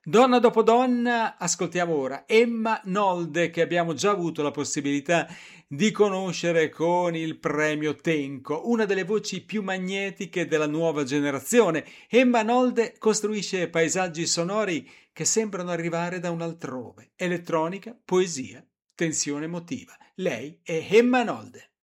Donna dopo donna, ascoltiamo ora Emma Nolde, che abbiamo già avuto la possibilità di conoscere con il premio Tenco, una delle voci più magnetiche della nuova generazione. Emma Nolde costruisce paesaggi sonori che sembrano arrivare da un altrove. Elettronica, poesia, tensione emotiva. Lei è Emma Nolde.